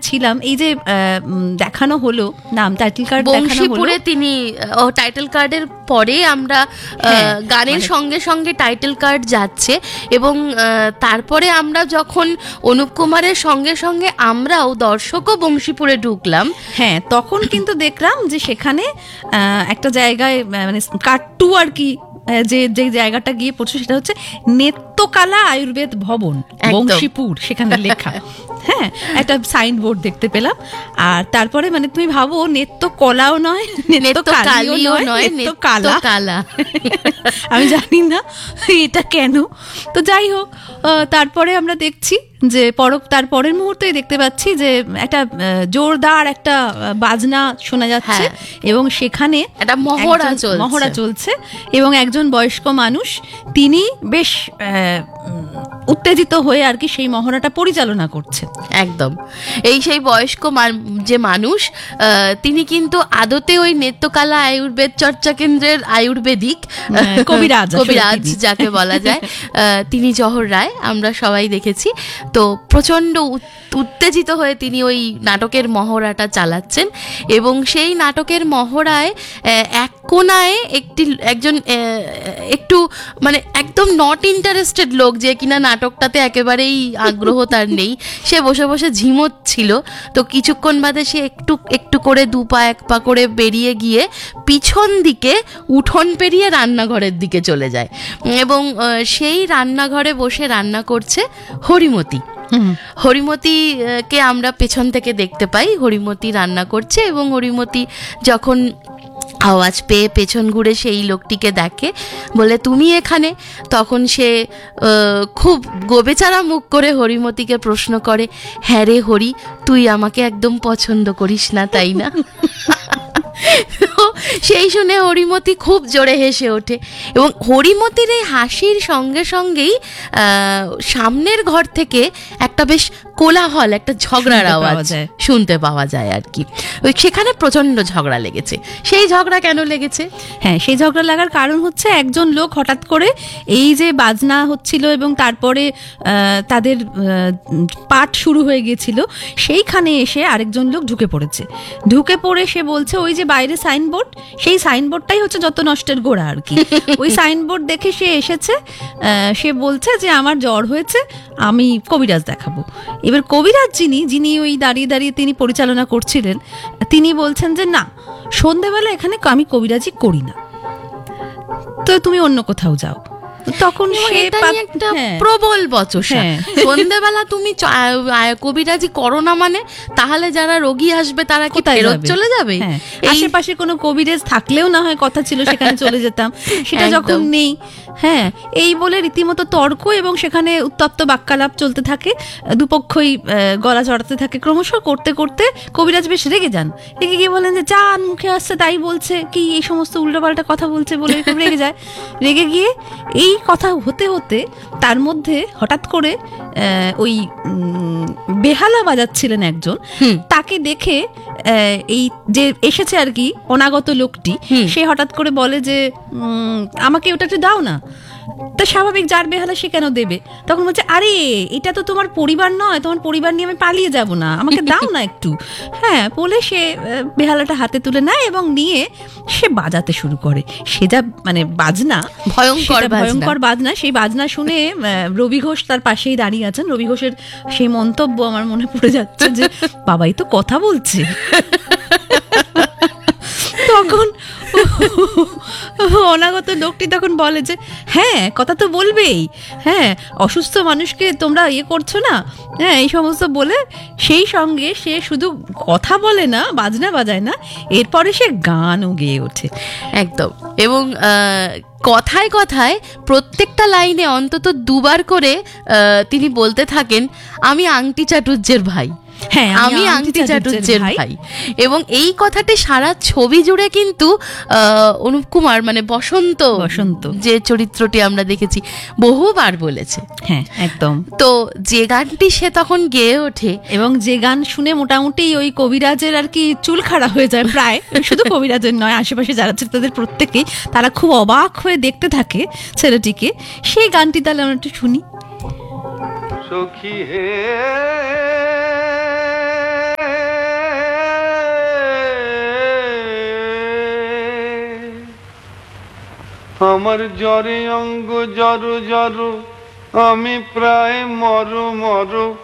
ছিলাম, এই যে দেখানো হলো নাম, টাইটেল কার্ড দেখানো হলো বংশীপুরে তিনি টাইটেল কার্ডের পরে আমরা গানের সঙ্গে সঙ্গে টাইটেল কার্ড যাচ্ছে, এবং তারপরে আমরা যখন অনুপ কুমারের সঙ্গে সঙ্গে আমরাও দর্শকও বংশীপুরে ঢুকলাম, হ্যাঁ তখন কিন্তু দেখলাম যে সেখানে একটা জায়গায় মানে কাট্টু আর কি, যে যে জায়গাটা গিয়ে পড়ছে সেটা হচ্ছে নেত্রকলা আয়ুর্বেদ ভবন বংশীপুর, সেখানে লেখা। হ্যাঁ, একটা সাইনবোর্ড দেখতে পেলাম। আর তারপরে মানে তুমি ভাবো, নেত্রকলাও নয়, নেত্রকালিও নয়, নেত্রকালা। আমি জানি না এটা কেন, তো যাই হোক। তারপরে আমরা দেখছি যে তার পরের মুহূর্তেই দেখতে পাচ্ছি যে একটা জোরদার একটা বাজনা শোনা যাচ্ছে, এবং সেখানে একটা মহড়া চলছে, এবং একজন বয়স্ক মানুষ তিনি বেশ উত্তেজিত হয়ে আর কি সেই মহড়াটা পরিচালনা করছে। একদম, এই সেই বয়স্ক যে মানুষ, তিনি কিন্তু আদতে ওই নেত্রকলা আয়ুর্বেদ চর্চা কেন্দ্রের আয়ুর্বেদিক কবিরাজ যাকে বলা যায়, তিনি জহর রায়, আমরা সবাই দেখেছি। তো প্রচণ্ড উত্তেজিত হয়ে তিনি ওই নাটকের মহড়াটা চালাচ্ছেন, এবং সেই নাটকের মহড়ায় এক কোনায় একজন একটু মানে একদম নট ইন্টারেস্টেড লোক, যে কিনা নাটকটাতে একেবারেই আগ্রহ তার নেই, সে বসে বসে ঝিমোচ্ছিল। তো কিছুক্ষণ বাদে সে একটু একটু করে দু পা এক পা করে বেরিয়ে গিয়ে পিছন দিকে উঠোন পেরিয়ে রান্নাঘরের দিকে চলে যায়, এবং সেই রান্নাঘরে বসে রান্না করছে হরিমতি। হরিমতিকে আমরা পেছন থেকে দেখতে পাই, হরিমতি রান্না করছে, এবং হরিমতি যখন আওয়াজ পেয়ে পেছন ঘুরে সেই লোকটিকে দেখে, বলে তুমি এখানে? তখন সে খুব গোবেচারা মুখ করে হরিমতিকে প্রশ্ন করে, হ্যাঁ রে হরি, তুই আমাকে একদম পছন্দ করিস না তাই না? সেই শুনে হরিমতি খুব জোরে হেসে ওঠে, এবং হরিমতির এই হাসির সঙ্গে সঙ্গেই সামনের ঘর থেকে একটা বেশ কোলাহল, একটা ঝগড়ার আওয়াজ শুনতে পাওয়া যায় আর কি। সেখানে প্রচন্ড ঝগড়া লেগেছে। সেই ঝগড়া কেন লেগেছে? হ্যাঁ, সেই ঝগড়া লাগার কারণ হচ্ছে একজন লোক হঠাৎ করে এই যে বাজনা হচ্ছিল এবং তারপরে তাদের পাঠ শুরু হয়ে গিয়েছিল, সেইখানে এসে আরেকজন লোক ঢুকে পড়ে সে বলছে ওই যে বাইরে সাইনবোর্ড, সেই সাইনবোর্ডটাই হচ্ছে যত নষ্টের গোড়া আর কি। ওই সাইনবোর্ড দেখে সে এসেছে, সে বলছে যে আমার জ্বর হয়েছে, আমি কবিরাজ দেখাবো। এবার কবিরাজ যিনি ওই দাঁড়িয়ে দাঁড়িয়ে তিনি পরিচালনা করছিলেন, তিনি বলছেন যে না, সন্ধ্যেবেলা এখানে আমি কবিরাজি করি না, তো তুমি অন্য কোথাও যাও। তখন একটা প্রবল বচসা, সন্ধ্যেবেলা তুমি কবিরাজি করো না মানে তাহলে যারা রোগী আসবে তারা কি ফেরত চলে যাবে? আশেপাশে কোনো কবিরাজ থাকলেও না হয় কথা ছিল সেখানে চলে যেতাম, সেটা যখন নেই। হ্যাঁ, এই বলে রীতিমতো তর্ক, এবং সেখানে উত্তপ্ত বাক্যালাপ চলতে থাকে, দুপক্ষই গলা চড়াতে থাকে। ক্রমশ করতে করতে কবিরাজ বেশ রেগে যান, রেগে গিয়ে বলেন যে যান, মুখে আসছে তাই বলছে, কি এই সমস্ত উল্টোপাল্টা কথা বলছে বলে খুব রেগে যায়। রেগে গিয়ে এই কথা হতে হতে তার মধ্যে হঠাৎ করে ওই বেহালা বাজাচ্ছিলেন একজন, তাকে দেখে এই যে এসেছে আর কি অনাগত লোকটি, সে হঠাৎ করে বলে যে আমাকে ওটা একটু দাও না। তা স্বাভাবিক, যার বেহালা সে কেন দেবে? তখন বলছে আরে এটা তো তোমার পরিবার নয়, তোমার পরিবার নিয়ে আমি পালিয়ে যাব না, আমাকে দাও না একটু। হ্যাঁ বলে সে বেহালাটা হাতে তুলে নেয় এবং নিয়ে সে বাজাতে শুরু করে। সে যা মানে বাজনা, ভয়ঙ্কর বাজনা। সেই বাজনা শুনে রবি ঘোষ তার পাশেই দাঁড়িয়ে আছেন। রবি ঘোষের সেই মন্তব্য আমার মনে পড়ে যাচ্ছে যে বাবাই তো কথা বলছে। তখন অনাগত লোকটি তখন বলে যে হ্যাঁ, কথা তো বলবেই, হ্যাঁ, অসুস্থ মানুষকে তোমরা করছো না, হ্যাঁ, এই সমস্ত বলে সেই সঙ্গে সে শুধু কথা বলে না, বাজনা বাজায় না, এরপরে সে গানও গেয়ে ওঠে। একদম, এবং কথায় কথায় প্রত্যেকটা লাইনে অন্তত দুবার করে তিনি বলতে থাকেন আমি আংটি চাটুর্যের ভাই, হ্যাঁ, আমি আংটি চাটুর্যের ভাই। এবং এই কথাটি সারা ছবি জুড়ে কিন্তু অনুপ কুমার মানে বসন্ত যে চরিত্রটি আমরা দেখেছি বহুবার বলেছে। হ্যাঁ একদম। তো যে গানটি সে তখন গেয়ে ওঠে, এবং যে গান শুনে মোটামুটি ওই কবিরাজের আর কি চুল খাড়া হয়ে যায় প্রায়, শুধু কবিরাজের নয়, আশেপাশে যারা ছিল তাদের প্রত্যেকেই, তারা খুব অবাক হয়ে দেখতে থাকে ছেলেটিকে। সেই গানটি তাহলে আমরা একটু শুনি। সখী হে আমার জ্বরে অঙ্গ জড় জড়, আমি প্রায় মর মর।